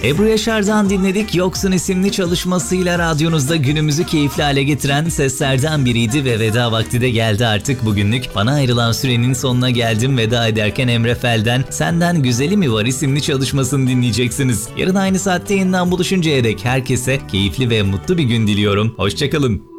Ebru Yaşar'dan dinledik. Yoksun isimli çalışmasıyla radyonuzda günümüzü keyifli hale getiren seslerden biriydi ve veda vakti de geldi artık bugünlük. Bana ayrılan sürenin sonuna geldim. Veda ederken Emre Fel'den Senden Güzeli Mi Var isimli çalışmasını dinleyeceksiniz. Yarın aynı saatte yeniden buluşuncaya dek herkese keyifli ve mutlu bir gün diliyorum. Hoşçakalın.